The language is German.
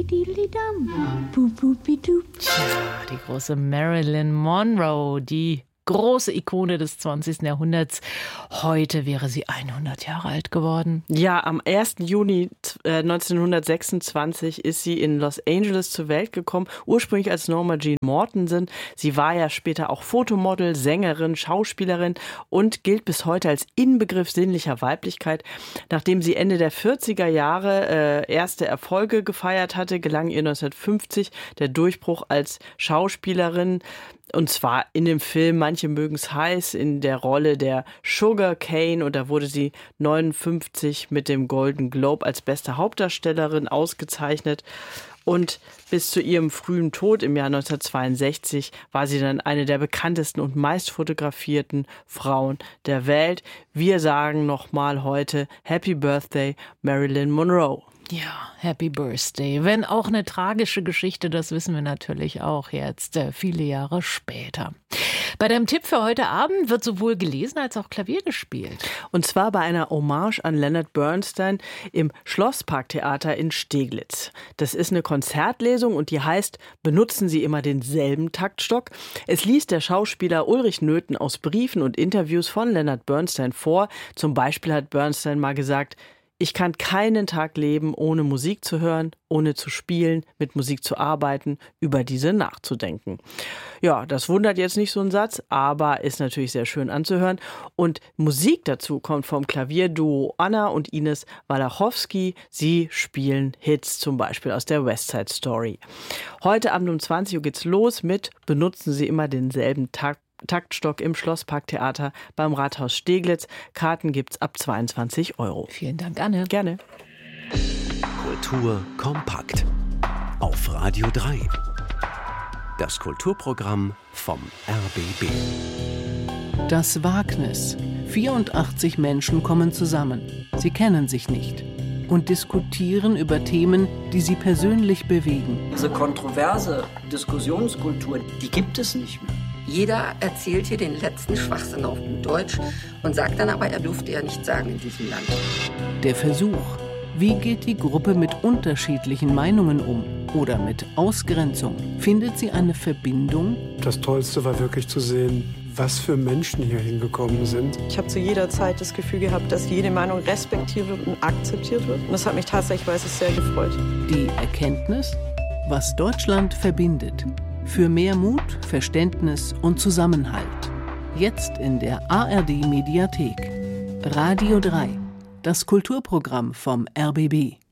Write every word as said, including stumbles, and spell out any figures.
Dum-di-di-li-dam. Boop-boop-bi-doop. Tja, die große Marilyn Monroe, die große Ikone des zwanzigsten Jahrhunderts. Heute wäre sie hundert Jahre alt geworden. Ja, am ersten Juni neunzehnhundertsechsundzwanzig ist sie in Los Angeles zur Welt gekommen, ursprünglich als Norma Jean Mortensen. Sie war ja später auch Fotomodel, Sängerin, Schauspielerin und gilt bis heute als Inbegriff sinnlicher Weiblichkeit. Nachdem sie Ende der vierziger Jahre äh, erste Erfolge gefeiert hatte, gelang ihr neunzehnhundertfünfzig der Durchbruch als Schauspielerin. Und zwar in dem Film Manche mögen's heiß, in der Rolle der Sugar Cane. Und da wurde sie neunundfünfzig mit dem Golden Globe als beste Hauptdarstellerin ausgezeichnet. Und bis zu ihrem frühen Tod im Jahr neunzehnhundertzweiundsechzig war sie dann eine der bekanntesten und meist fotografierten Frauen der Welt. Wir sagen nochmal heute Happy Birthday, Marilyn Monroe. Ja, Happy Birthday. Wenn auch eine tragische Geschichte, das wissen wir natürlich auch jetzt, äh, viele Jahre später. Bei deinem Tipp für heute Abend wird sowohl gelesen als auch Klavier gespielt. Und zwar bei einer Hommage an Leonard Bernstein im Schlossparktheater in Steglitz. Das ist eine Konzertlesung und die heißt Benutzen Sie immer denselben Taktstock? Es liest der Schauspieler Ulrich Nöthen aus Briefen und Interviews von Leonard Bernstein vor. Zum Beispiel hat Bernstein mal gesagt: Ich kann keinen Tag leben, ohne Musik zu hören, ohne zu spielen, mit Musik zu arbeiten, über diese nachzudenken. Ja, das wundert jetzt nicht so ein Satz, aber ist natürlich sehr schön anzuhören. Und Musik dazu kommt vom Klavierduo Anna und Ines Walachowski. Sie spielen Hits, zum Beispiel aus der West Side Story. Heute Abend um zwanzig Uhr geht's los mit Benutzen Sie immer denselben Takt. Taktstock im Schlossparktheater beim Rathaus Steglitz. Karten gibt's ab zweiundzwanzig Euro. Vielen Dank, Anne. Gerne. Kultur kompakt auf Radio drei. Das Kulturprogramm vom R B B. Das Wagnis. vierundachtzig Menschen kommen zusammen. Sie kennen sich nicht und diskutieren über Themen, die sie persönlich bewegen. Diese kontroverse Diskussionskultur, die gibt es nicht mehr. Jeder erzählt hier den letzten Schwachsinn auf gut Deutsch und sagt dann aber, er dürfte ja nicht sagen in diesem Land. Der Versuch. Wie geht die Gruppe mit unterschiedlichen Meinungen um? Oder mit Ausgrenzung? Findet sie eine Verbindung? Das Tollste war wirklich zu sehen, was für Menschen hier hingekommen sind. Ich habe zu jeder Zeit das Gefühl gehabt, dass jede Meinung respektiert wird und akzeptiert wird. Und das hat mich tatsächlich, weiß ich, sehr gefreut. Die Erkenntnis, was Deutschland verbindet. Für mehr Mut, Verständnis und Zusammenhalt. Jetzt in der A R D Mediathek. Radio drei. Das Kulturprogramm vom R B B.